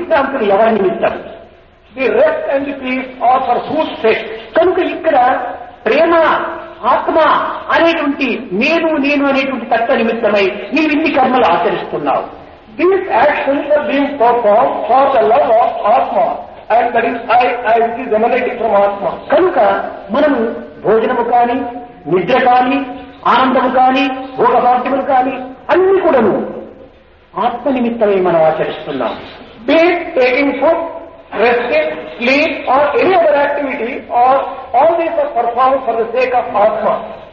విశ్రాంతులు ఎవరి నిమిత్తం? The rest and the peace are for whose sake? కనుక ఇక్కడ ప్రేమ, ఆత్మ అనేటువంటి నేను అనేటువంటి తత్వ నిమిత్తమై నీవు ఇన్ని కర్మలు ఆచరిస్తున్నావు. These actions are being performed for the love of Atma, and that is I which is emanating from Atma. కనుక మనము భోజనము కానీ, నిద్ర కానీ, ఆనందము కానీ, భోగభాగ్యములు కానీ అన్ని కూడాను ఆత్మ నిమిత్తమై మనం ఆచరిస్తున్నాం. Be it taking food, resting, sleep or any other activity, or all these are performed for the sake of Atma.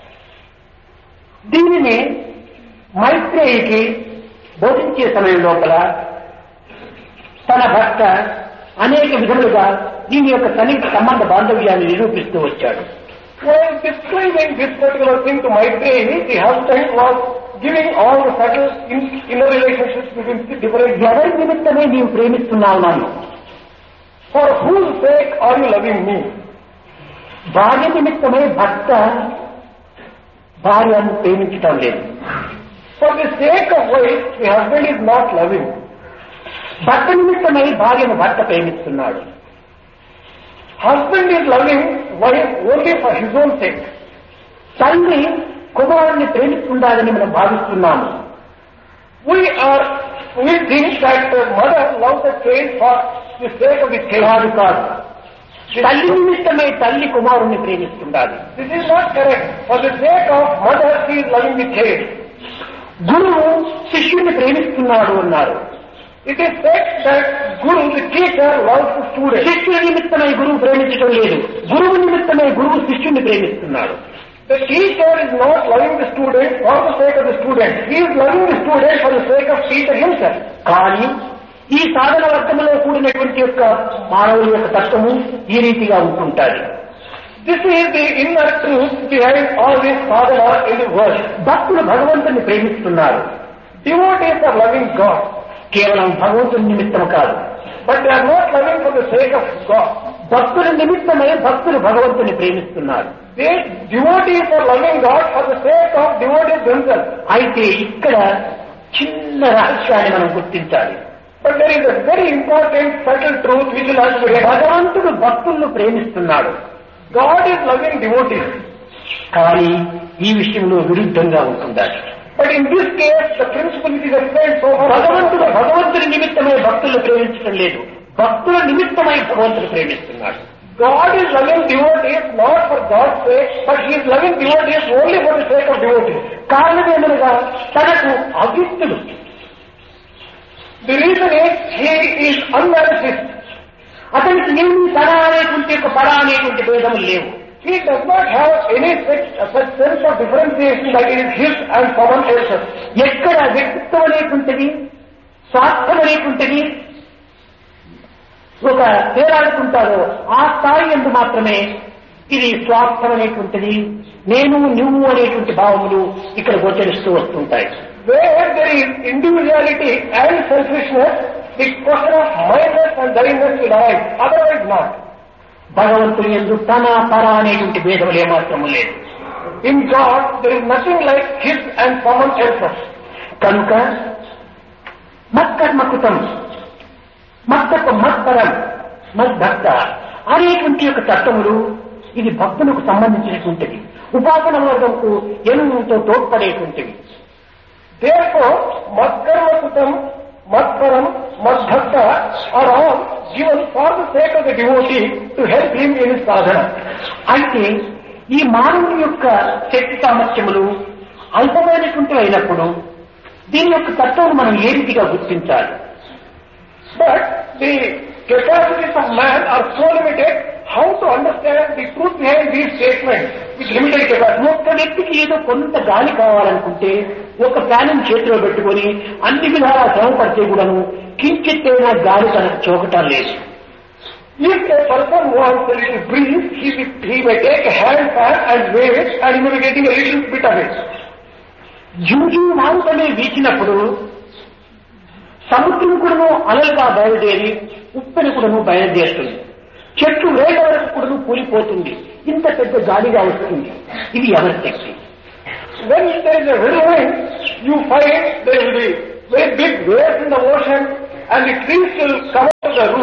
దీనిని మైత్రేయికి బోధించే సమయం లోపల తన భర్త అనేక విధములుగా దీని యొక్క సన్నిహిత సంబంధ బాంధవ్యాన్ని నిరూపిస్తూ వచ్చాడు. While describing this particular thing to Maitreyi, the husband was giving all the subtle inner relationships between the different. ఎవరి నిమిత్తమే నీవు ప్రేమిస్తున్నావు నన్ను? For whose sake are you loving me? భార్య నిమిత్తమే భర్త భార్యను ప్రేమించటం లేదు. For the sake of wife, the husband is not loving. భర్త నిమిత్తమై భార్యను భర్త ప్రేమిస్తున్నాడు. Husband is loving wife only for his own sake. తండ్రి కుమారుణ్ణి ప్రేమిస్తుండాలని మనం భావిస్తున్నాము. We think that the mother loves the child for the sake of the child. కాదు. తల్లి నిమిత్తమై తల్లి కుమారుణ్ణి ప్రేమిస్తుండాలి. This is not correct. For the sake of mother, she is loving the child. గురువు శిష్యుని ప్రేమిస్తున్నాడు అన్నారు. It is said that Guru, the teacher, loves the student. శిష్యుని నిమిత్తమై గురువు ప్రేమించడం లేదు. గురువు నిమిత్తమై గురువు శిష్యుని ప్రేమిస్తున్నాడు. The teacher is not loving the student for the sake of the student. He is loving the student for the sake of teacher himself. కానీ ఈ సాధన వర్గంలో కూడినటువంటి యొక్క మానవుల యొక్క తత్వము ఈ రీతిగా ఉంటుంటారు. This is the inner truth behind all this sadhana in the world. భక్తులు భగవంతుని ప్రేమిస్తున్నారు. Devotees are loving God. కేవలం భగవంతుని నిమిత్తం కాదు. But they are not loving for the sake of God. భక్తుల నిమిత్తమై భక్తులు భగవంతుని ప్రేమిస్తున్నారు. Devotees are loving God for the sake of devotees themselves. అయితే ఇక్కడ చిన్న రహస్యాన్ని మనం గుర్తించాలి. But there is a very important subtle truth which will have to be. భగవంతుడు భక్తులను ప్రేమిస్తున్నాడు. God is loving devotees. కానీ ఈ విషయంలో విరుద్ధంగా ఉంటుండాలి. But in this case, the principle which is explained so far, భగవంతుడు భగవంతుని నిమిత్తమై భక్తులను ప్రేమించడం లేదు. భక్తుల నిమిత్తమై భగవంతుడు ప్రేమిస్తున్నాడు. God is loving devotees not for God's sake, but He is loving devotees only for the sake of devotees. కారణమేమనగా తనకు అవ్యక్తుడు. The reason is He is unmanifest. అతనికి ఏమి తన అనేటువంటి యొక్క పర అనేటువంటి భేదములు లేవు. He does not have any such sense of differentiation that it is his and someone else's. ఎక్కడ వ్యక్తిత్వం అనేటువంటిది, స్వార్థం అనేటువంటిది ఒక తేలాడుకుంటారో ఆ స్థాయి ఎందు మాత్రమే ఇది స్వార్థం అనేటువంటిది, నేను నువ్వు అనేటువంటి భావములు ఇక్కడ గోచరిస్తూ వస్తుంటాయి. Where there is individuality and selfishness, the question of mindness and thingness will arise. Otherwise not. భగవంతుని యందు తన పర అనేటువంటి భేదములు ఏమాత్రము లేదు. In God, there is nothing like his and someone else's. కనుక మత్కర్మకృతం, మత్పరం, మద్భక్త అనేటువంటి యొక్క తత్వములు ఇది భక్తులకు సంబంధించినటువంటిది, ఉపాసన వర్గంకు ఎంతో తోడ్పడేటువంటివి. Therefore, మత్కర్మకృతం, మత్పరం, మద్భక్త are all given for the sake of the devotee to help him in his sadhana. అయితే ఈ మానవుని యొక్క శక్తి సామర్థ్యములు అల్పమైనటువంటివి అయినప్పుడు దీని యొక్క తత్వం మనం ఏ రీతిగా గుర్తించాలి? But the capacities of man are so limited. How to understand the truth behind these statements with limited capacity? ఒక్క వ్యక్తికి ఏదో కొంత గాలి కావాలనుకుంటే ఒక ఫ్యాన్ చేతిలో పెట్టుకొని అన్ని విధాలా శ్రమపడితే కూడాను కించిత్తైనా గాలి తనకు చోకటం లేదు. If a person wants a little breeze, he may take a hand fan and wave it and he may be getting a little bit of it. జూజు మారుతనే వీచినప్పుడు సముద్రం కూడాను అలలుగా బయలుదేరి ఉప్పెన కూడాను బయలుదేరుతుంది. చెట్లు వేట వరకు కూడాను కూలిపోతుంది. ఇంత పెద్ద గాలిగా వస్తుంది. ఇది ఎవరి శక్తి? When there is a whirlwind, you find there will be very big waves in the ocean and the trees will cover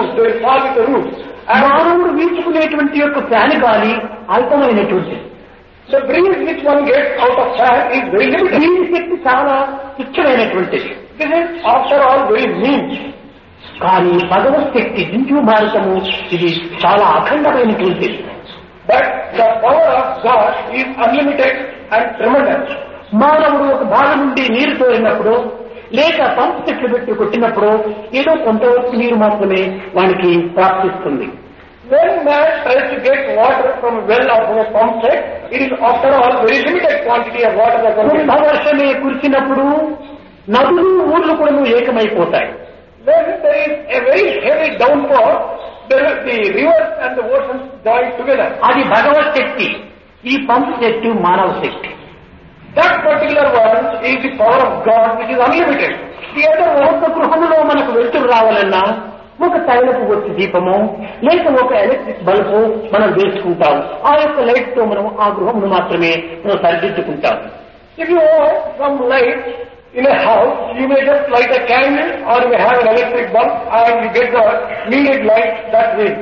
they will fall with the roots. And మానవుడు వీచుకునేటువంటి యొక్క ఫ్యాన్ గాలి అల్పమైనటువంటిది. the breeze which one gets out of fan is very limited. దీని శక్తి చాలా తుచ్చమైనటువంటిది. This is after all very mean. కానీ భగవత్ శక్తి దించు భారతము ఇది చాలా అఖండమైనటువంటిది. But the power of God is unlimited and tremendous. మానవుడు ఒక భాగం నుండి నీరు తోరినప్పుడు లేక పంప్ చెట్లు పెట్టి కొట్టినప్పుడు ఏదో కొంతవరకు నీరు మాత్రమే వానికి ప్రాప్తిస్తుంది. When man tries to get water from a well or from a pump set, it is after all very limited quantity of water that can be. వర్షమే కురిసినప్పుడు నదులు ఊర్లు కూడా ఏకమైపోతాయి. When there is a very heavy downpour, the rivers and the oceans join together. అది భగవత్ శక్తి. ఈ pump శక్తి మానవ శక్తి. That particular one is the power of God which is unlimited. ఈ ఒక గృహంలో మనకు వెలుతురు రావాలన్నా ఒక తైలపు వచ్చి దీపము లేక ఒక ఎలక్ట్రిక్ బల్బు మనం వేసుకుంటాం. ఆ యొక్క లైట్ తో మనం ఆ గృహమును మాత్రమే మనం సరిదిద్దుకుంటాం. If you want some light in a house, you may just light a candle or you may have an electric bulb and you get the needed light that way.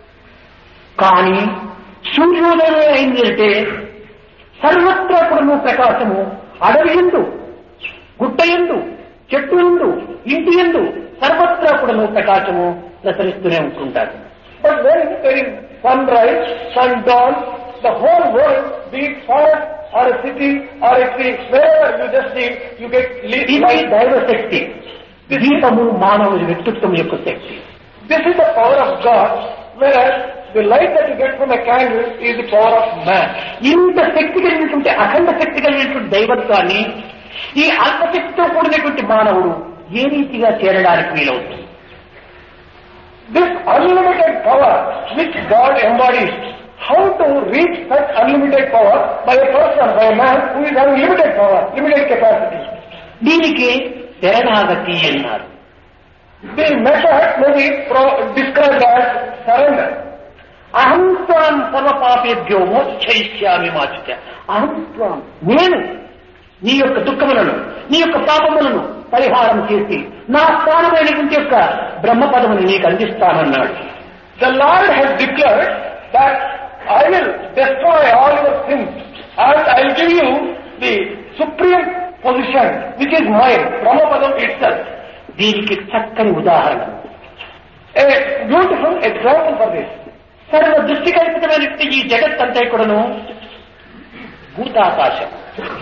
కానీ సూర్యోదయం అయిందంటే సర్వత్రా కూడా ప్రకాశము అడవి ఎందు గుట్ట ఎందు చెట్టు ఎందు ఇంటి ఎందు సర్వత్రా కూడా ప్రకాశము ప్రసరిస్తూనే ఉంటుంటారు. But when there is sunrise, sundown, the whole world, be it forest or a city or a tree, wherever you just see, you get ఇది light. దైవ శక్తి. దీపము మానవుడి వ్యక్తిత్వం యొక్క శక్తి. This is the power of God, whereas the light that you get from a candle is the power of man. ఇంత శక్తి కలిగినటువంటి అఖండ శక్తి కలిగినటువంటి దైవత్వాన్ని ఈ అల్పశక్తితో కూడినటువంటి మానవుడు ఏ రీతిగా చేరడానికి వీలవుతుంది? This unlimited power which God embodies, how to reach such unlimited power by a person, by a man who is having limited power, limited capacity. దీనికి శరణాగతి అన్నారు. The method may be described as surrender. అహం త్వాం సర్వపాపేభ్యో మోక్షయిష్యామి మాచుచ. అహం త్వాం నేను నీ యొక్క దుఃఖములను నీ యొక్క పాపములను పరిహారం చేసి నా స్థానమైనటువంటి యొక్క బ్రహ్మపదమును నీకు అందిస్తానన్నాడు. The Lord has declared that I will destroy all your sins and I will give you the supreme position which is mine, Brahmapadam itself. దీనికి చక్కని ఉదాహరణ, A beautiful example for this. సర్వ దృష్టి కల్పితమైనటువంటి ఈ జగత్తంతా కూడాను భూతాకాశం.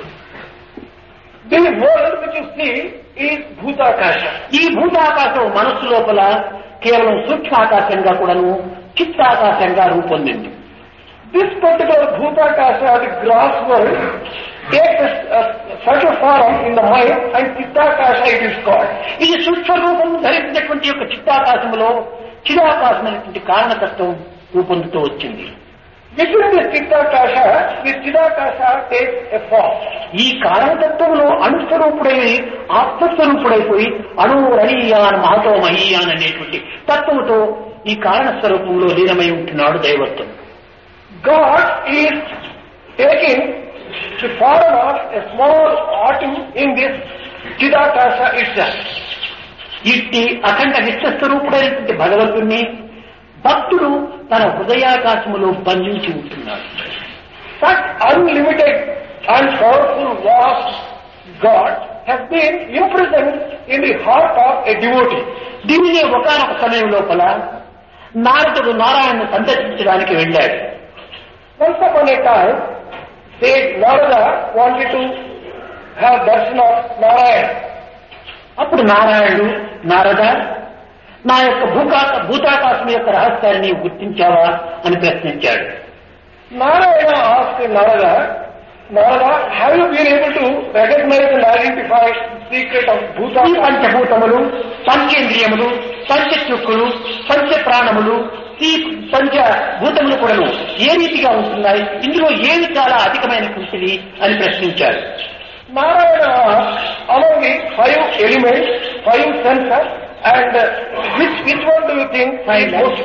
The world which you see is Bhutakasha. ఈ భూతాకాశం మనస్సు లోపల కేవలం సూక్ష్మాకాశంగా కూడాను చిత్తాకాశంగా రూపొందింది. This particular Bhutakasha, the gross world, takes such a form in the mind and Chittakasha it is called. ఇది సూక్ష్మ రూపం ధరించినటువంటి యొక్క చిత్తాకాశంలో చిదాకాశమైనటువంటి కారణతత్వం రూపొందుతూ వచ్చింది. Within the Chittakasha, the Chidakasha takes a form. ఈ కారణతత్వంలో అణుస్వరూపుడై ఆత్మస్వరూపుడైపోయి అణురయ్యాన్ మహతో మహీయాన్ అనేటువంటి తత్వముతో ఈ కారణ స్వరూపంలో లీనమై ఉంటున్నాడు దైవత్వం. God is taking the form of a small atom in this Chidakasha itself. ఇట్టి అఖండ విశ్వస్వరూపుడైనటువంటి భగవంతుణ్ణి భక్తుడు తన హృదయాకాశములో బంధించి ఉంటున్నాడు. Such unlimited and powerful vast God has been imprisoned in the heart of a devotee. దీనినే ఒకనొక సమయం లోపల నారదుడు నారాయణను సందర్శించడానికి వెళ్ళాడు. Once upon a time, sage Narada wanted to have darshan of Narayana. అప్పుడు నారాయణుడు, నారద, నా యొక్క భూతాకాశం యొక్క రహస్యాన్ని నీవు గుర్తించావా అని ప్రశ్నించాడు. Narayana asked Narada, Narada, have you been able to recognize and identify the secret of ఈ Bhutakasha? పంచభూతములు, పంచేంద్రియములు, పంచచక్షులు, పంచ ప్రాణములు, ఈ పంచభూతములు కూడాను ఏ రీతిగా ఉంటున్నాయి, ఇందులో ఏది చాలా అధికమైనటువంటిది అని ప్రశ్నించారు. Narayana asked, among the 5 elements, 5 senses, and which one do you think is most?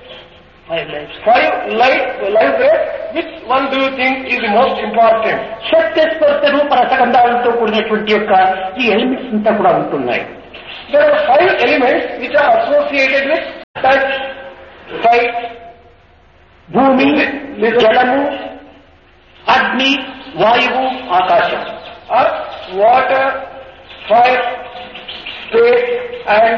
5 life rays, which one do you think is the most important? శక్తిస్పర్శ రూప రసగంధాలతో కూడినటువంటి యొక్క ఈ ఎలిమెంట్స్ అంతా కూడా ఉంటున్నాయి. There are 5 elements which are associated with touch, sight, భూమి, జలము, అగ్ని, వాయువు, ఆకాశం. earth, water, fire, space and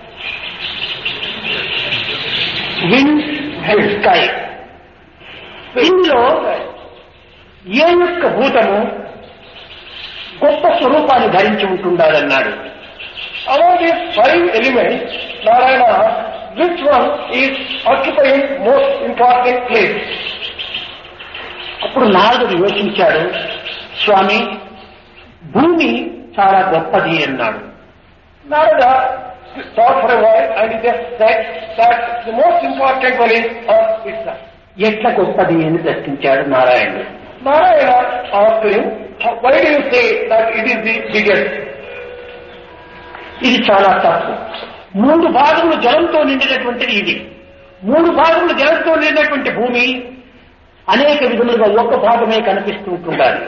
wind and sky. ఇందులో ఏ యొక్క భూతము గొప్ప స్వరూపాన్ని ధరించి ఉంటుండాలన్నాడు. among these 5 elements, Narayana asked, which one is occupying most important place? అప్పుడు నారదుడు యోచించాడు. స్వామి, భూమి చాలా గొప్పది అన్నాడు. Narada thought for a while and he just said that the most important one is earth itself. ఎట్లా గొప్పది అని ప్రశ్నించాడు నారాయణుడు. Narayana asked him, why do you say that it is the biggest? ఇది చాలా తప్పు. 3 భాగములు జలంతో నిండినటువంటిది ఇది. 3 భాగములు జలంతో నిండినటువంటి భూమి అనేక విధములుగా ఒక్క భాగమే కనిపిస్తూ ఉంటుండాలి.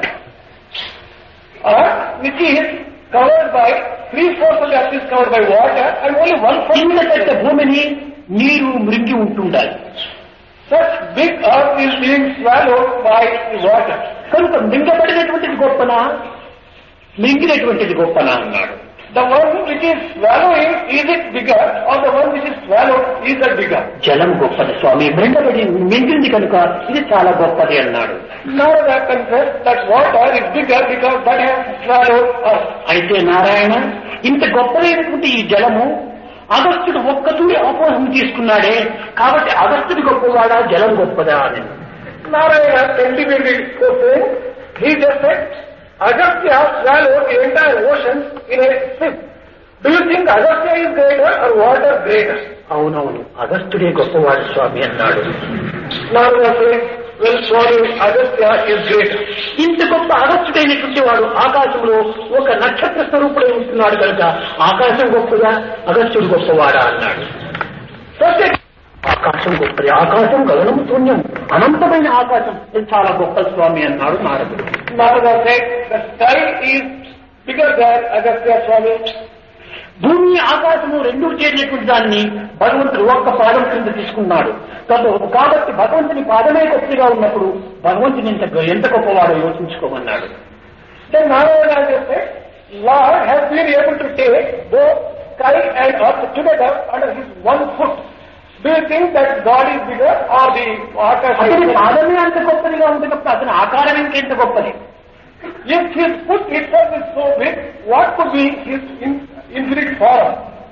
Which is covered by 3/4 of the earth is covered by water and only 1/4. ఇంత పెద్ద భూమిని నీరు మృంగి ఉంటుండాలి. Such big earth is being swallowed by the water. కనుక మింగబడినటువంటిది గొప్పనా, మింగినటువంటిది గొప్పనా అన్నాడు. The one which is swallowing, is it bigger, or the one which is swallowed, is that bigger? జలం గొప్పది స్వామి, మింగబడి మింగింది కనుక ఇది చాలా గొప్పది అన్నాడు. Narada confessed that water is bigger because that has swallowed earth. అయితే నారాయణ, ఇంత గొప్పదైనటువంటి ఈ జలము అగస్త్యుడు ఒక్కతూరి అపోహం తీసుకున్నాడే, కాబట్టి అగస్త్యుడు గొప్పవాడా, జలం గొప్పదా అని. Narayana continued his saying, he just said, Agastya swallowed the entire ocean in a sip. Do you think Agastya is greater or water greater? అవునవును, అగస్త్యుడే గొప్పవాడు స్వామి అన్నాడు. Narada said, well, Swami, Agastya is greater. ఇంత గొప్ప అగస్త్యుడైనటువంటి వాడు ఆకాశంలో ఒక నక్షత్ర స్వరూపుడై ఉంటున్నాడు కనుక ఆకాశం గొప్పదా, అగస్త్యుడు గొప్పవాడా అన్నాడు. ఆకాశం గొప్పది, ఆకాశం గగనము శూన్యం, అనంతమైన ఆకాశం, ఇది చాలా గొప్ప స్వామి అన్నాడు నారదుడు. Narada said, the sky is bigger than Agastya, Swami. భూమి ఆకాశము రెండూ చేరినటువంటి దాన్ని భగవంతుడు ఒక్క పాదం కింద తీసుకున్నాడు. కాబట్టి భగవంతుని పాదమే గొప్పగా ఉన్నప్పుడు భగవంతుని ఎంత గొప్పవాడో యోచించుకోమన్నాడు. Then Narayana just said, Lord has been able to take both sky and earth together under his one foot. Do you think that God is bigger or the Akasha? అతని పాదమే అంత గొప్పదిగా ఉంటుంది, అతని ఆకారం ఇంకెంత గొప్పది. If his foot itself is so big, what could be his infinite form?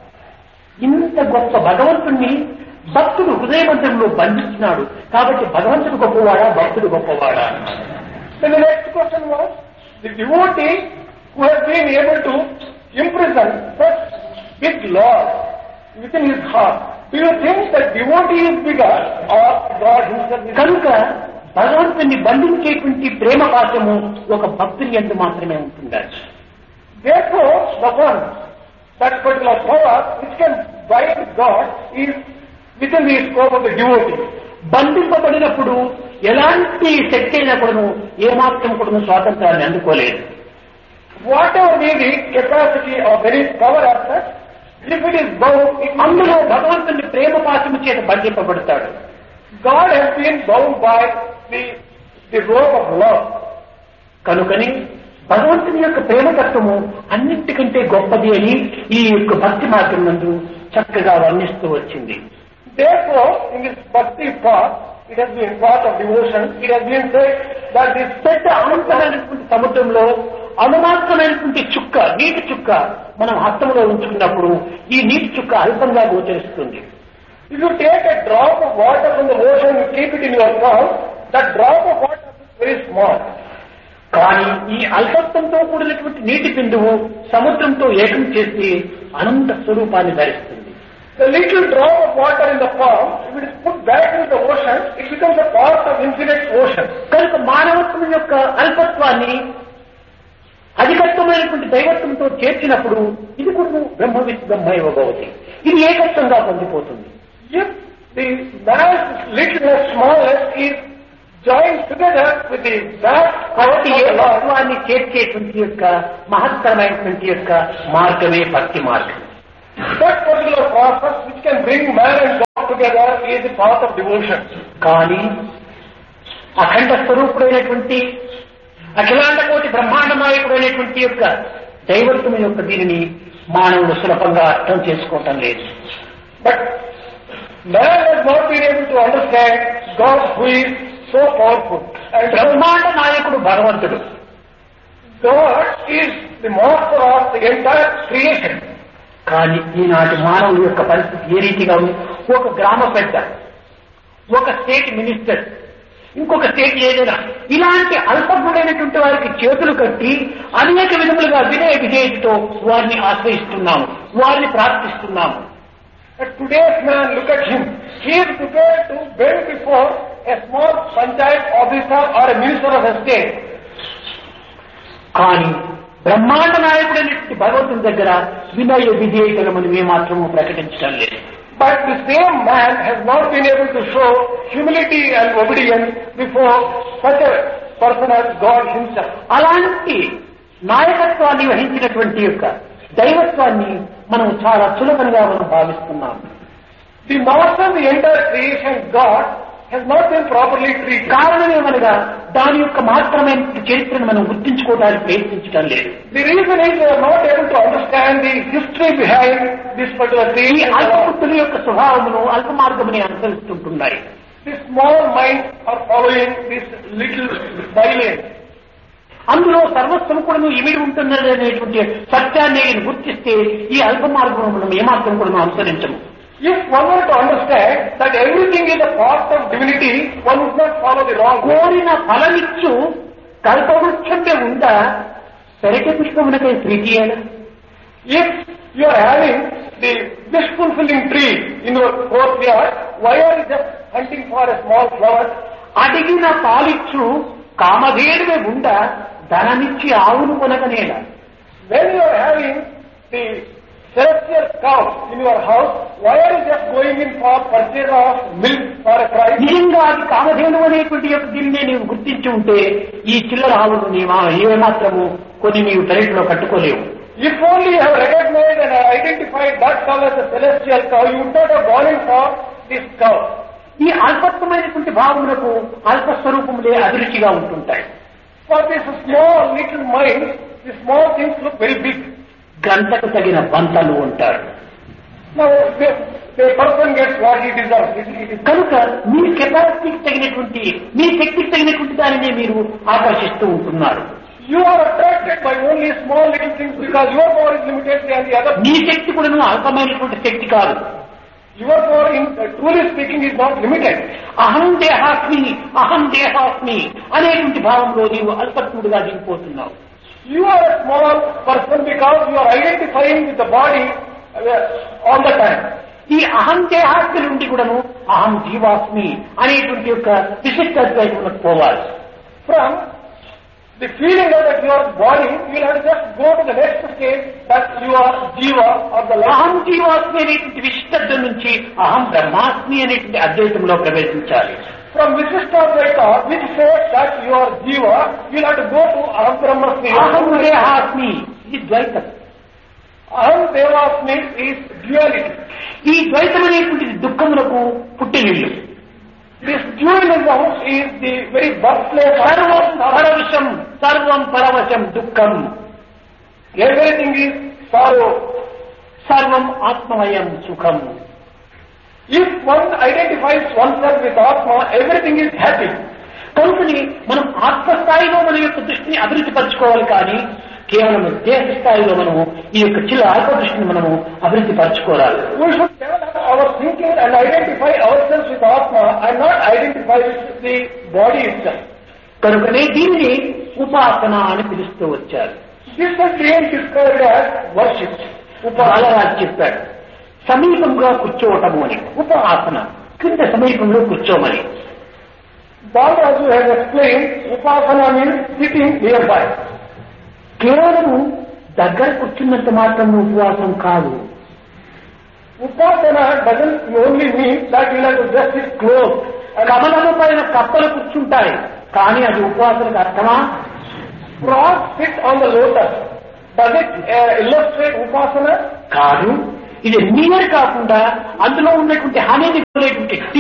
ఇంత గొప్ప భగవంతుణ్ణి భక్తుడు హృదయమంత్రంలో బంధించినాడు, కాబట్టి భగవంతుడు గొప్పవాడా, భక్తుడు గొప్పవాడా. Then the next question was, the devotee who has been able to imprison such big Lord within his heart, do you think that devotee is bigger or God himself is bigger? కనుక భగవంతుని బంధించేటువంటి ప్రేమ పాశము ఒక భక్తుని యందు మాత్రమే ఉంటుండాలి. Therefore, the one, that particular power which can bind God is within the scope of the devotee. బంధింపబడినప్పుడు ఎలాంటి శక్తి అయినా కూడాను ఏమాత్రం కూడాను స్వాతంత్రాన్ని అందుకోలేదు. Whatever be the capacity of any power of that, if it is bound, అందులో భగవంతుని ప్రేమ పాశము చేత బంధింపబడతాడు. God has been bound by the rope of love. కనుకని భగవంతుని యొక్క ప్రేమతత్వము అన్నింటికంటే గొప్పది అని ఈ యొక్క భక్తి మార్గం నందు చక్కగా వర్ణిస్తూ వచ్చింది. Therefore, in this bhakti path, it has been path of devotion, it has been said that this పెద్ద అనంతమైనటువంటి సముద్రంలో అనుమాత్రమైనటువంటి చుక్క, నీటి చుక్క మనం హస్తంలో ఉంచుకున్నప్పుడు ఈ నీటి చుక్క అల్పంగా గోచరిస్తుంది. if you take a drop of water from the ocean, you keep it in your palm, that drop of water is very small. కానీ ఈ అల్పత్వంతో కూడినటువంటి నీటి బిందువు సముద్రంతో ఏకం చేసి అనంత స్వరూపాన్ని ధరిస్తుంది. The little drop of water in the palm, if it is put back into the ocean, it becomes a part of infinite ocean. కనుక మానవత్వం యొక్క అల్పత్వాన్ని అధికత్వమైనటువంటి దైవత్వంతో చేర్చినప్పుడు ఇది కూడా బ్రహ్మైవ భవతి, ఇది ఏకత్వంగా పొందిపోతుంది. If the mass littleness, smallness is joined together with the vast కాబట్టి power of the Lord, ఏకత్వాన్ని చేర్చేటువంటి యొక్క మహత్తరమైనటువంటి యొక్క మార్గమే భక్తి మార్గం. that particular process which can bring man and path of devotion. కానీ అఖండ స్వరూపుడైనటువంటి అఖిలాండ కోటి బ్రహ్మాండ నాయకుడైనటువంటి యొక్క దైవత్వం యొక్క దీనిని మానవుడు సులభంగా అర్థం చేసుకోవటం లేదు. But man has not been able to understand God who is so powerful. And బ్రహ్మాండ నాయకుడు భగవంతుడు. God is the master of the entire creation. కానీ ఈనాటి మానవుడి యొక్క పరిస్థితి ఏ రీతిగా ఉంది? ఒక గ్రామ పెద్ద, ఒక స్టేట్ మినిస్టర్, ఇంకొక స్టేట్ ఏదైనా ఇలాంటి అల్పజ్ఞుడైనటువంటి వారికి చేతులు కట్టి అనేక విధములుగా వినయ విధేయతతో వారిని ఆశ్రయిస్తున్నాము, వారిని ప్రార్థిస్తున్నాము. But today's man, look at him. He is prepared to bend before a small panchayat officer or a minister of a state. కానీ బ్రహ్మాండ నాయకుడైనటువంటి భగవంతుని దగ్గర వినయ విధేయతలు మనం ఏమాత్రము ప్రకటించడం లేదు. But the same man has not been able to show humility and obedience before such a person as God himself. అలాంటి నాయకత్వాన్ని వహించినటువంటి యొక్క దైవత్వాన్ని మనం చాలా సులభంగా మనం భావిస్తున్నాం. The master of the entire creation, God, has not been properly treated. కారణమేమనగా దాని యొక్క మాత్రమైన చరిత్రను మనం గుర్తించుకోవడానికి ప్రయత్నించడం లేదు. The reason is we are not able to understand the history behind this particular ఈ creation. అల్పబుద్ధుల యొక్క స్వభావమును అల్ప మార్గముని అనుసరిస్తుంటున్నాయి. The small minds are following this little silence. అందులో సర్వస్వం కూడా ఇమిడి ఉంటున్నది అనేటువంటి సత్యాన్ని గుర్తిస్తే ఈ అల్ప మార్గం మనం ఏమాత్రం కూడా అనుసరించము. If one were to understand that everything is a part of divinity, one would not follow the wrong way. కోరిన ఫలమిచ్చు కల్పవృక్షంపై ఉందా పెరటి పుష్పమునకై ప్రీతియేనా? If you are having the wish fulfilling tree in your courtyard, why are you just hunting for a small flower? అడిగిన పాలిచ్చు కామధేనువే ఉందా ధనమిచ్చి ఆవును కొనకనేలా? When you are having the celestial cow in your house, why are you just going in for purchase of milk for a price? నిజంగా అది కామధేను అనేటువంటి యొక్క దీన్ని నీవు గుర్తించి ఉంటే ఈ చిల్లర ఆవును నీవు ఏమాత్రము కొన్ని నీవు పెరటిలో కట్టుకోలేవు. If only you have recognized and identified that cow as a celestial cow, you would not have gone in for this cow. ఈ అల్పత్వమైనటువంటి భావములకు అల్పస్వరూపములే అభిరుచిగా ఉంటుంటాయి. For this small little mind, the small things look very big. గంటకు తగిన బంతలు ఉంటారు. Now, the person gets what he deserves. It is కనుక మీ కెపాసిటీకి తగినటువంటి మీ శక్తికి తగినటువంటి దానిని మీరు ఆకర్షిస్తూ ఉంటున్నారు. You are attracted by only small little things because your power is limited and the other. మీ శక్తి కూడా అల్పమైనటువంటి శక్తి కాదు. Your power, truly speaking, is not limited. అహం దేహాస్మి అనేటువంటి భావంలో నీవు అల్పత్వుడుగా దిగిపోతున్నావు. You are a small person because you are identifying with the body all the time. ఈ అహం దేహాస్మి నుండి కూడాను అహం జీవాస్మి అనేటువంటి యొక్క విశిష్టత్వానికి పోవాలి. From the feeling that you are body, you will have to just go to the next stage that you are jiva or the life. అహం జీవాస్మి అనేటువంటి విశిష్టత్వం నుంచి అహం బ్రహ్మాస్మి అనేటువంటి అద్వైతంలో ప్రవేశించాలి. From Visishtadvaita, which says that you are jiva, you will have to go to Aham Brahmasmi. అహం దేహాస్మి ఇది ద్వైతం. Aham Devasmi is duality. ఈ ద్వైతం అనేటువంటిది దుఃఖములకు పుట్టినిల్లు. This dualism is the very birthplace. సర్వం పరవశం దుఃఖం. Everything is sorrow. సర్వం ఆత్మమయం సుఖం. If one identifies oneself with Atma, everything is happy. కనుకని మనం ఆత్మస్థాయిలో మన యొక్క దృష్టిని అభివృద్ధి పరచుకోవాలి కానీ కేవలం దేహ స్థాయిలో మనము ఈ యొక్క చిన్న ఆత్మ దృష్టిని మనము అభివృద్ధి పరచుకోవాలి. We should develop our thinking and identify ourselves with Atma and not identify with the body itself. కనుకనే దీన్ని ఉపాసన అని పిలుస్తూ వచ్చారు. This is being described as worship. Balaraju చెప్పాడు సమీపంగా కూర్చోవటము అని. ఉపాసన కింద సమీపంలో కూర్చోమని. Balraju has explained upasana means sitting nearby. కేవలం దగ్గర కూర్చున్నంత మాత్రం ఉపవాసం కాదు. Upasana doesn't only mean that you have to just sit close. కమలము పైన కప్పలు కూర్చుంటాయి కానీ అది ఉపవాసనకు అర్థమా? Frogs sit on the lotus. Does it illustrate upasana? కాదు. ఇది నియర్ కాకుండా అందులో ఉన్నటువంటి హానిని టీయర్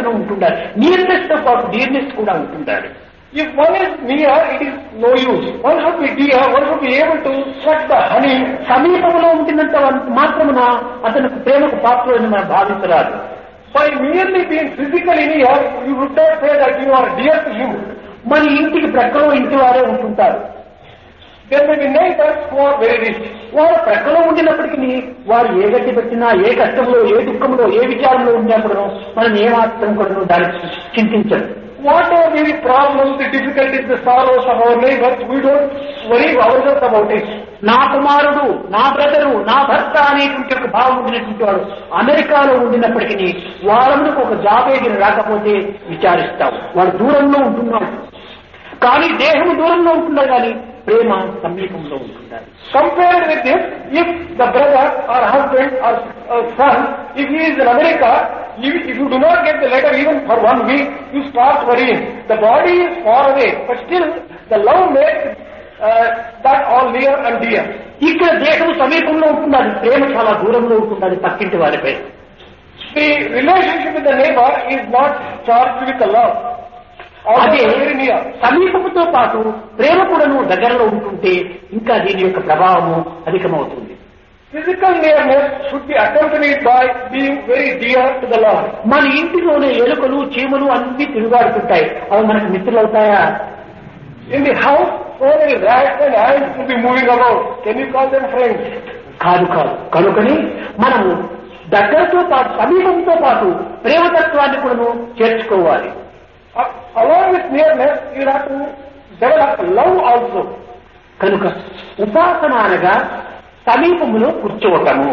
కూడాను ఉంటుండాలి. నియర్నెస్ తో పాటు డియర్నెస్ కూడా ఉంటుండాలి. If one is near, it is no use. One should be dear, one should be able to suck the honey. సమీపంలో ఉంటున్నంత మాత్రమున అతనికి ప్రేమకు పాత్రని మనం భావించరాదు. By merely being physically near, you would not say that you are dear to him. మన ఇంటికి ప్రక్కలో ఇంటి వారే ఉంటుంటారు. There may be neighbors who are very rich. వారు ప్రక్కలో ఉండినప్పటికీ వారు ఏ గట్టి పెట్టినా, ఏ కష్టంలో, ఏ దుఃఖంలో, ఏ విచారంలో ఉన్నప్పుడు మనం ఏమాత్రం కూడా దానికి చింతించరు. Whatever may be problems, the difficulties, the sorrows of our neighbors, we don't worry ourselves about it. నా కుమారుడు, నా బ్రదరు, నా భర్త అనేటువంటి ఒక భావం ఉండినటువంటి వాడు అమెరికాలో ఉండినప్పటికీ వారందుకు ఒక జాబ్ ఏదైనా రాకపోతే విచారిస్తావు. వాడు దూరంలో ఉంటున్నాడు, కానీ దేహం దూరంలో ఉంటున్నారు, కానీ ప్రేమ సమీపంలో ఉంటున్నారు. Compared with this, if the brother or husband or son, if he is in America, if you do not get the letter even for 1 week, you start worrying. The body is far away, but still the love makes that all near and dear. ఇక్కడ దేహం సమీపంలో ఉంటున్నది, ప్రేమ చాలా దూరంలో ఉంటున్నది పక్కింటి వారిపై. The relationship with the neighbor is not charged with the love. అదే సమీపంతో పాటు ప్రేమ కూడాను దగ్గరలో ఉంటుంటే ఇంకా దీని యొక్క ప్రభావము అధికమవుతుంది. Physical nearness should be accompanied by being very dear to the Lord. మన ఇంటిలోనే ఎలుకలు, చీమలు అన్ని తిరుగాడుతుంటాయి, అవి మనకు మిత్రులు అవుతాయా? In the house, so many rats and ants will be moving about. Can you call them friends? కాదు. కనుకని మనము దగ్గరతో పాటు సమీపంతో పాటు ప్రేమతత్వాన్ని కూడాను చేర్చుకోవాలి. Along with nearness, you have to develop love also. కనుక ఉపాసన అనగా సమీపములో కూర్చోవటము,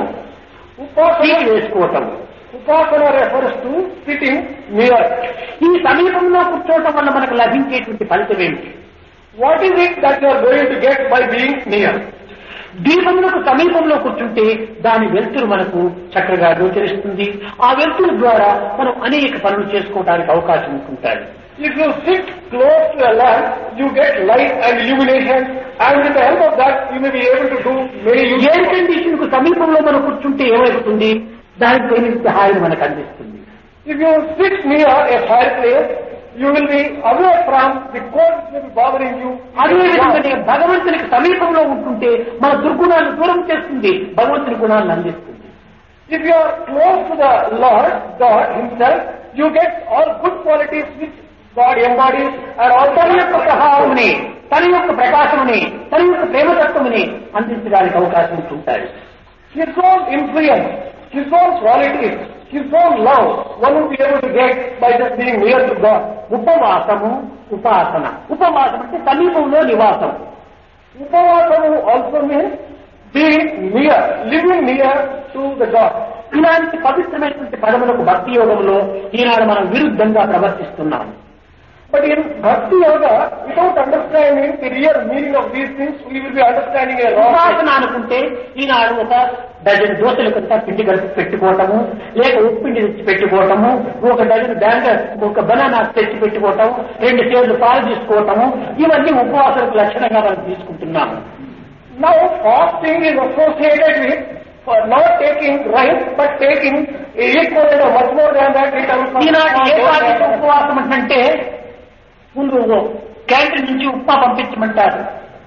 వేసుకోవటము. Upasana refers to sitting near. ఈ సమీపంలో కూర్చోవటం వల్ల మనకు లభించేటువంటి ఫలితం ఏమిటి? What is it that you are going to get by being near? దీపములకు సమీపంలో కూర్చుంటే దాని వెలుతురు మనకు చక్కగా గోచరిస్తుంది. ఆ వెలుతురు ద్వారా మనం అనేక పనులు చేసుకోవడానికి అవకాశం ఉంటుంటాయి. If you sit close to a lamp, you get light and illumination, and with the help of that, you may be able to do many useful. Air condition కు సమీపంలో మనం కూర్చుంటే ఏమవుతుంది? దానికి తగిన సహాయం మనకు అందిస్తుంది. If you sit near a fireplace, you will be away from the cold which may be bothering you. అదేవిధంగా భగవంతునికి సమీపంలో ఉంటుంటే మన దుర్గుణాలను దూరం చేస్తుంది, భగవంతుని గుణాలను అందిస్తుంది. If you are close to the Lord, God Himself, you get all good qualities which God embodies, and all తన యొక్క ప్రభావముని, తన యొక్క ప్రకాశముని, తన యొక్క ప్రేమతత్వముని అందించడానికి అవకాశం ఉంటుంటాయి. His own influence, His own qualities, His own love, one will be able to get by just being near to God. ఉపవాసము, ఉపాసన. ఉపవాసం అంటే సమీపంలో నివాసం. Upavasamu also means being near, living near to the God. ఇలాంటి పవిత్రమైనటువంటి పదములకు భక్తి యోగంలో ఈనాడు మనం విరుద్ధంగా ప్రవర్తిస్తున్నాం. But in Bhakti Yoga, without understanding the real meaning of these things, we will be understanding a wrong. ఉపాసన అనుకుంటే ఈనాడు ఒక డజన్ దోశలు కొంత పిండి కలిపి పెట్టుకోవటము, లేక ఉప్పిండి తెచ్చి పెట్టుకోవటము, ఒక డజన్ బ్యాంగర్, ఒక బనానా తెచ్చి పెట్టుకోవటము, 2 సేర్లు పాలు తీసుకోవటము, ఇవన్నీ ఉపవాసాలకు లక్షణంగా మనం తీసుకుంటున్నాము. Now fasting is associated with not taking rice, but taking equal or much more than that in terms of. ఈనాటి ఏ పాటికి ఉపవాసం అంటే ముందు క్యాంటీన్ నుంచి ఉప్మా పంపించమంటారు,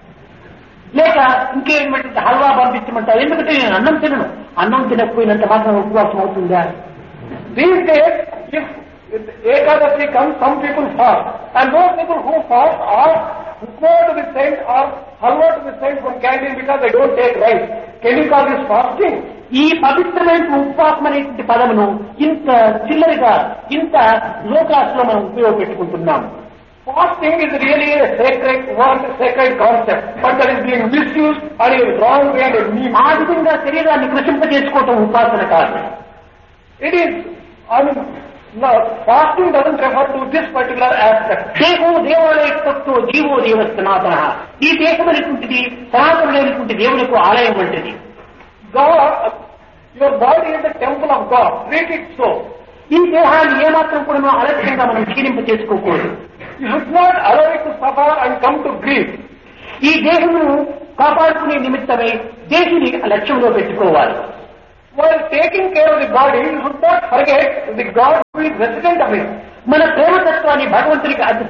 లేక ఇంకేమంటే హల్వా పంపించమంటారు. ఎందుకంటే నేను అన్నం తినను, అన్నం తినకపోయినంత మాత్రం ఉపవాసం అవుతుందా? These days, if Ekadasi comes, some people fast, and those people who fast are upma to be sent or halwa to be sent from canteen because they don't take rice. Can you call this fasting? ఈ పవిత్రమైన ఉపవాసం అనేటువంటి పదమును ఇంత చిల్లరిగా, ఇంత లో class లో మనం ఉపయోగపెట్టుకుంటున్నాం. Fasting is really a sacred word, sacred concept, but that is being misused and in wrong way and mean. ఆ విధంగా శరీరాన్ని కృషింపజేసుకోవటం ఉపాసన కాదు. It is, no, fasting doesn't refer to this particular aspect. దేహో దేవాలయత్తో GO దేవ సనాతన. ఈ దేశం అనేటువంటిది సనాతనుడైనటువంటి దేవునికి ఆలయం వంటిది. God, your body is the temple of God. Treat it so. ఈ దేహాన్ని ఏమాత్రం కూడా అలక్ష్యంగా మనం క్షీణింప చేసుకోకూడదు. You should not allow it to suffer and come to grief. ఈ దేహమును కాపాడుకునే నిమిత్తమై దేహిని లక్ష్యంలో పెట్టుకోవాలి. While taking care of the body, you should not forget the God who is resident of it. మన ప్రేమతత్వాన్ని భగవంతుడికి అతి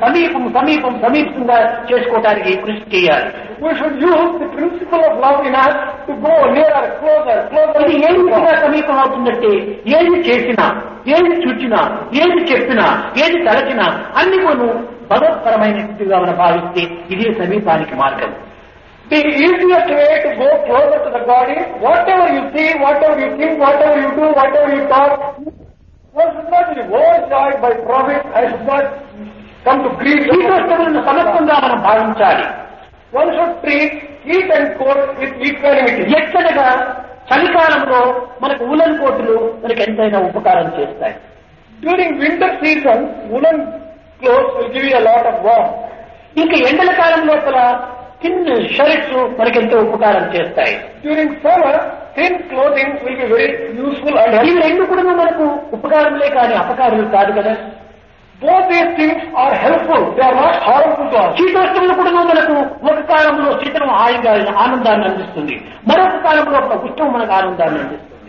సమీపంగా చేసుకోవడానికి కృషి చేయాలి. We should use the principle of love in us to go nearer, closer. ఇది ఏ విధంగా సమీపం అవుతుందంటే ఏది చేసినా, ఏది చూచినా, ఏది చెప్పినా, ఏది తలచినా అన్ని కొను భగవత్పరమైనట్టుగా మనం భావిస్తే ఇదే సమీపానికి మార్గం. The easiest way to go closer to the God is whatever you see, whatever you think, whatever you do, whatever you talk, one should not be overjoyed by profit. I should not come to greed. శీతోష్ణములను సమత్వంగా మనం భావించాలి. One should treat heat and cold with equanimity. ఎక్కడగా చలికాలంలో మనకు woollen కోటులు మనకు ఎంతైనా ఉపకారం చేస్తాయి. During winter season, woolen clothes will give you a lot of warmth. ఇంకా ఎండల కాలం లోపల థిన్ షర్ట్స్ మనకెంతో ఉపకారం చేస్తాయి. During summer, thin clothing will be very useful and helpful. ఇవి రెండు కూడా మనకు ఉపకారములే కానీ అపకారులు కాదు కదా. Both these things are helpful. They are not harmful to us. శీతోష్ణములు కూడా మనకు ఒక కాలంలో శీతలం హాయిగా ఆనందాన్ని అందిస్తుంది, మరొక కాలంలో ఒక ఉష్ణం మనకు ఆనందాన్ని అందిస్తుంది.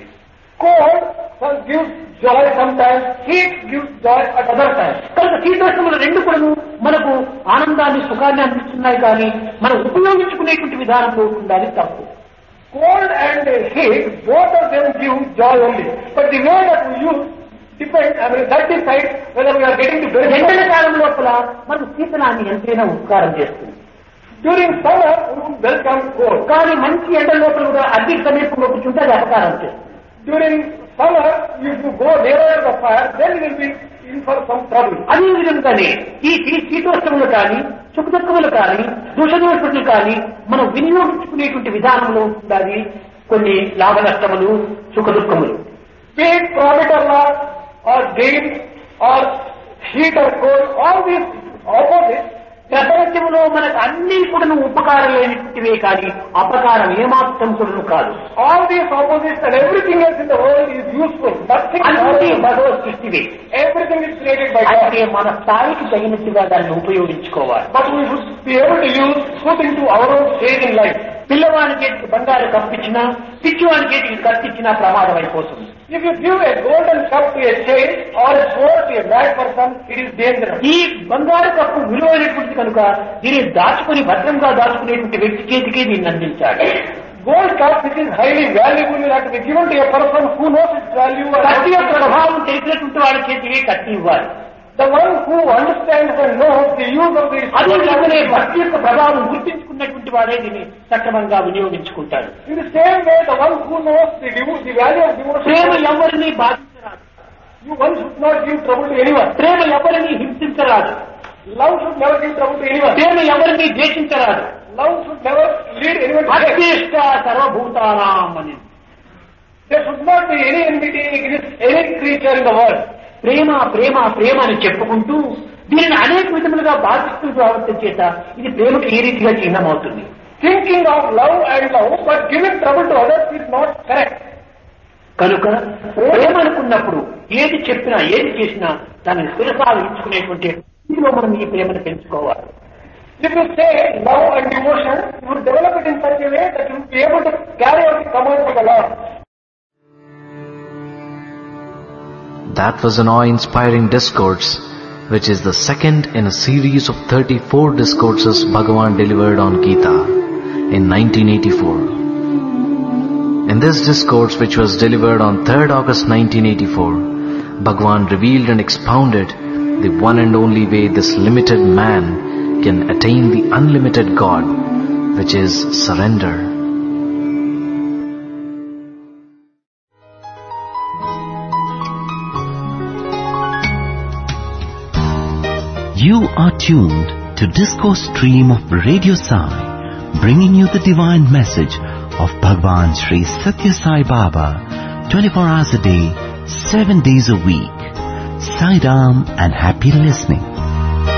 Cold gives joy sometimes, heat gives joy at other times. కనుక శీతోష్ణములు రెండు కూడా మనకు ఆనందాన్ని సుఖాన్ని అందిస్తున్నాయి కానీ మనం ఉపయోగించుకునేటువంటి విధానంలో ఉండాలి తప్పు. Cold and heat, both of them give joy only. But the way that we use depends, that decides whether we are getting to benefit. ఎండల కాలం లోపల మనకు శీతలాన్ని ఎంతైనా ఉపకారం చేస్తుంది. During summer, we would welcome cold. కానీ మంచి ఎండ లోపల కూడా అగ్ని సమీపంలో కూర్చుంటే అది అపకారం చేస్తుంది. During summer, if you go nearer the fire, then you will be in for some trouble. అదే విధంగానే ఈ శీతోష్ణములు కానీ సుఖదుఖములు కానీ దోషదోషులు కానీ మనం వినియోగించుకునేటువంటి విధానంలో ఉండాలి కొన్ని లాభ నష్టములు సుఖదుఖములు. Be it profit or loss, or gain, or heat or cold, all these opposites. ప్రపంచంలో మనకు అన్ని కూడా ఉపకారం లేనివే కానీ అపకారం ఏమాత్రం కూడా కాదు. All these opposites and everything else in the world is useful. అన్ని భగవత్ సృష్టివే. Everything is created by God. అంటే మన స్థాయికి తగినట్టుగా దాన్ని ఉపయోగించుకోవాలి. But we should be able to put into our own stage in life. పిల్లవాడి చేతికి బంగారు కప్పిచ్చినా, పిచ్చివాడి చేతికి కత్తిచ్చినా ప్రమాదం అయిపోతుంది. If you give a golden cup to a child or a sword to a bad person, it is dangerous. ఈ బంగారు cup విలువైనటువంటి కనుక దీన్ని భద్రంగా దాచుకునేటువంటి వ్యక్తి చేతికి దీన్ని అందించాలి. Gold cup, which is highly valuable, will have to be given to a person who knows its value. కత్తి యొక్క ప్రభావం తెలిసినటువంటి వాడి చేతికి కత్తి ఇవ్వాలి. The one who understands and knows the use of this. అదే విధంగానే భక్తి యొక్క ప్రభావం గుర్తించుకున్నటువంటి వాడే దీన్ని సక్రమంగా వినియోగించుకుంటాడు. In the same way, the one who knows the value of devotion. ప్రేమ ఎవరిని బాధించరాదు. One should not give trouble to anyone. ప్రేమ ఎవరిని హింసించరాదు. Love should never give trouble to anyone. ప్రేమ ఎవరిని ద్వేషించరాదు. Love should never lead anyone to hate. అద్వేష్ట సర్వభూతానాం అని. There should not be any enmity against any creature in the world. ప్రేమ ప్రేమ ప్రేమ అని చెప్పుకుంటూ దీనిని అనేక విధములుగా బాధిస్తూ రావడం చేత ఇది ప్రేమకు ఏ రీతిగా చిహ్నమవుతుంది. Thinking of love and love, but giving trouble to others is not correct. కనుక ప్రేమ అనుకున్నప్పుడు ఏది చెప్పినా ఏది చేసినా దాన్ని శిరసావించుకునేటువంటి స్థితిలో మనం ఈ ప్రేమను పెంచుకోవాలి. If you say love and devotion, you will develop it in such a way that you will be able to carry out the commands of the Lord. That was an awe-inspiring discourse, which is the second in a series of 34 discourses Bhagavan delivered on Gita in 1984. In this discourse, which was delivered on 3rd August 1984, Bhagavan revealed and expounded the one and only way this limited man can attain the unlimited God, which is surrender. You are tuned to Discourse Stream of Radio Sai, bringing you the divine message of Bhagwan Sri Satya Sai Baba, 24 hours a day, 7 days a week. Sai Ram and happy listening.